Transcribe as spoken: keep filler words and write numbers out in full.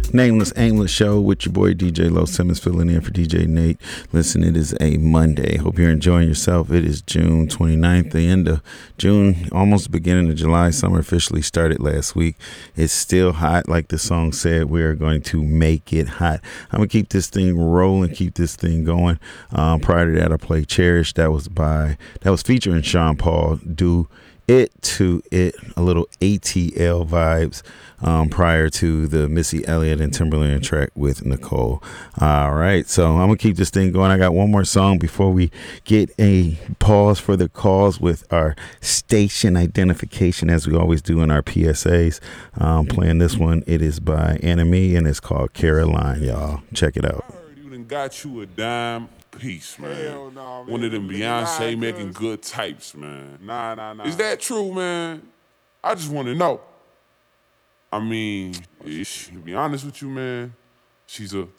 Nameless Aimless Show with your boy D J Low Simmons filling in for D J Nate. Listen, it is a Monday. Hope you're enjoying yourself. It is June twenty-ninth, the end of June, almost the beginning of July. Summer officially started last week. It's still hot, like the song said. We are going to make it hot. I'm going to keep this thing rolling, keep this thing going. Um, prior to that, I played Cherish. That was by, that was featuring Sean Paul. Do It to It, a little A T L vibes um, prior to the Missy Elliott and Timberland track with Nicole. All right, so I'm going to keep this thing going. I got one more song before we get a pause for the calls with our station identification, as we always do in our P S As. Um, playing this one, it is by Enemy, and it's called Caroline, y'all. Check it out. I heard you done got you a dime piece, man. Hell nah, man. One of them Nigga, Beyonce nah, making cuz. good types, man. Nah, nah, nah. Is that true, man? I just want to know. I mean, ish, to be honest with you, man, she's a